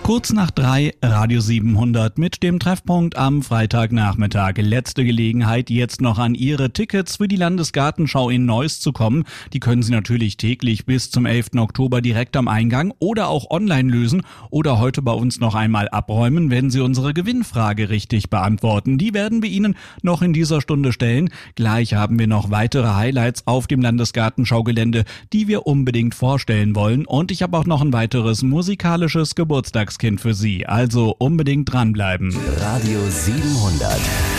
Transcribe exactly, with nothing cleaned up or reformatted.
Kurz nach drei, Radio siebenhundert mit dem Treffpunkt am Freitagnachmittag. Letzte Gelegenheit, jetzt noch an Ihre Tickets für die Landesgartenschau in Neuss zu kommen. Die können Sie natürlich täglich bis zum elften Oktober direkt am Eingang oder auch online lösen oder heute bei uns noch einmal abräumen, wenn Sie unsere Gewinnfrage richtig beantworten. Die werden wir Ihnen noch in dieser Stunde stellen. Gleich haben wir noch weitere Highlights auf dem Landesgartenschaugelände, die wir unbedingt vorstellen wollen. Und ich habe auch noch ein weiteres musikalisches Geburtstagskind für Sie. Also unbedingt dranbleiben. Radio siebenhundert.